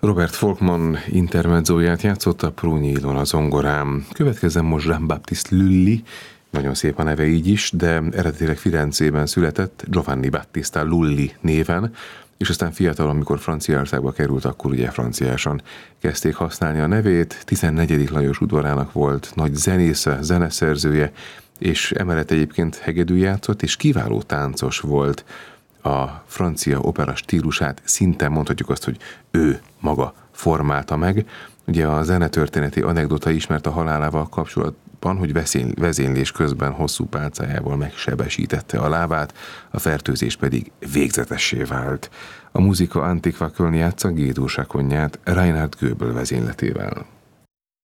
Robert Volkmann intermedzóját játszotta Prunyi Ilona zongorán. Következzen most Jean-Baptiste Lully, nagyon szép a neve így is, de eredetileg Firenzében született Giovanni Battista Lully néven, és aztán fiatal, amikor Franciaországba került, akkor ugye franciásan kezdték használni a nevét. 14. Lajos udvarának volt nagy zenésze, zeneszerzője, és emellett egyébként hegedű játszott, és kiváló táncos volt. A francia opera stílusát szinte mondhatjuk azt, hogy ő maga formálta meg. Ugye a zenetörténeti anekdota ismert a halálával kapcsolatban, hogy vezénylés közben hosszú pálcájával megsebesítette a lábát, a fertőzés pedig végzetessé vált. A muzika Antiqua Köln játsza Guido Chaconnát Reinhard Goebel vezényletével.